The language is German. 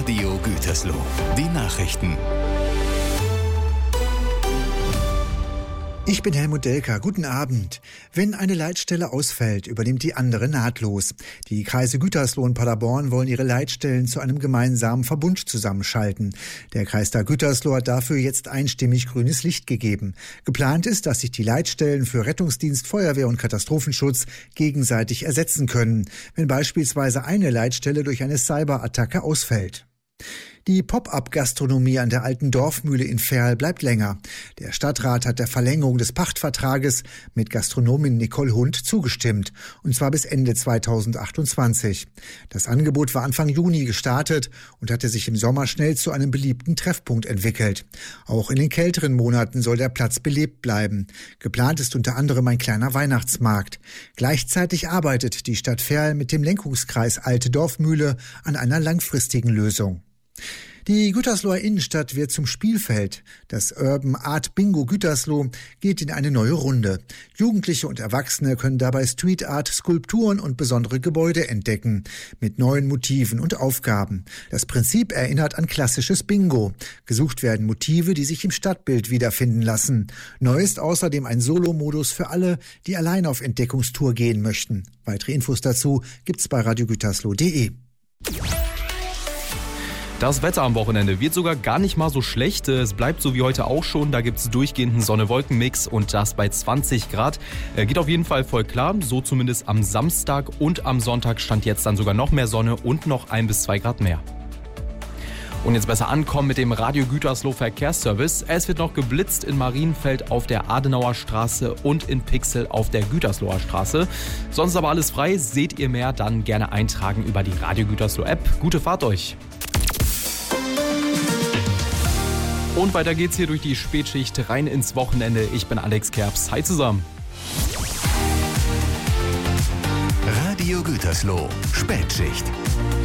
Radio Gütersloh. Die Nachrichten. Ich bin Helmut Delker. Guten Abend. Wenn eine Leitstelle ausfällt, übernimmt die andere nahtlos. Die Kreise Gütersloh und Paderborn wollen ihre Leitstellen zu einem gemeinsamen Verbund zusammenschalten. Der Kreistag Gütersloh hat dafür jetzt einstimmig grünes Licht gegeben. Geplant ist, dass sich die Leitstellen für Rettungsdienst, Feuerwehr und Katastrophenschutz gegenseitig ersetzen können, wenn beispielsweise eine Leitstelle durch eine Cyberattacke ausfällt. Die Pop-up-Gastronomie an der alten Dorfmühle in Verl bleibt länger. Der Stadtrat hat der Verlängerung des Pachtvertrages mit Gastronomin Nicole Hund zugestimmt, und zwar bis Ende 2028. Das Angebot war Anfang Juni gestartet und hatte sich im Sommer schnell zu einem beliebten Treffpunkt entwickelt. Auch in den kälteren Monaten soll der Platz belebt bleiben. Geplant ist unter anderem ein kleiner Weihnachtsmarkt. Gleichzeitig arbeitet die Stadt Verl mit dem Lenkungskreis Alte Dorfmühle an einer langfristigen Lösung. Die Gütersloher Innenstadt wird zum Spielfeld. Das Urban Art Bingo Gütersloh geht in eine neue Runde. Jugendliche und Erwachsene können dabei Street Art, Skulpturen und besondere Gebäude entdecken, mit neuen Motiven und Aufgaben. Das Prinzip erinnert an klassisches Bingo. Gesucht werden Motive, die sich im Stadtbild wiederfinden lassen. Neu ist außerdem ein Solo-Modus für alle, die allein auf Entdeckungstour gehen möchten. Weitere Infos dazu gibt's bei radiogütersloh.de. Das Wetter am Wochenende wird sogar gar nicht mal so schlecht. Es bleibt so wie heute auch schon. Da gibt es durchgehenden Sonne-Wolken-Mix und das bei 20 Grad. Geht auf jeden Fall voll klar. So zumindest am Samstag und am Sonntag stand jetzt dann sogar noch mehr Sonne und noch 1 bis 2 Grad mehr. Und jetzt besser ankommen mit dem Radio Gütersloh Verkehrsservice. Es wird noch geblitzt in Marienfeld auf der Adenauer Straße und in Pixel auf der Gütersloher Straße. Sonst aber alles frei. Seht ihr mehr, dann gerne eintragen über die Radio Gütersloh App. Gute Fahrt euch! Und weiter geht's hier durch die Spätschicht rein ins Wochenende. Ich bin Alex Kerbs. Hi zusammen. Radio Gütersloh. Spätschicht.